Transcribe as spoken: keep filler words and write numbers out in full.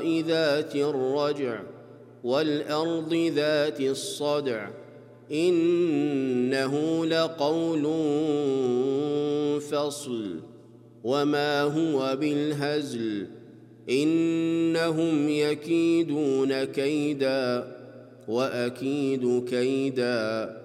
ذات الرجع والأرض ذات الصدع إنه لقول فصل وما هو بالهزل إنهم يكيدون كيدا وأكيد كيدا